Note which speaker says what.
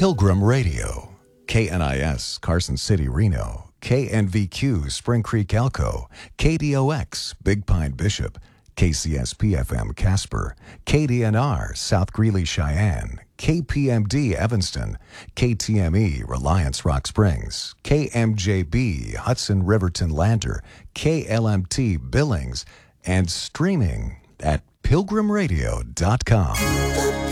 Speaker 1: Pilgrim Radio, KNIS Carson City, Reno, KNVQ Spring Creek, Elko, KDOX Big Pine, Bishop, KCSP-FM Casper, KDNR South Greeley, Cheyenne, KPMD Evanston, KTME Reliance Rock Springs, KMJB Hudson Riverton Lander, KLMT Billings, and streaming at pilgrimradio.com.